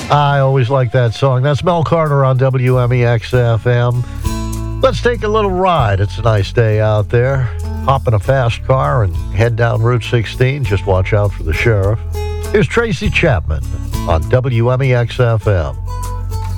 I always like that song. That's Mel Carter on WMEX-FM. Let's take a little ride. It's a nice day out there. Hop in a fast car and head down Route 16. Just watch out for the sheriff. Here's Tracy Chapman on WMEX-FM.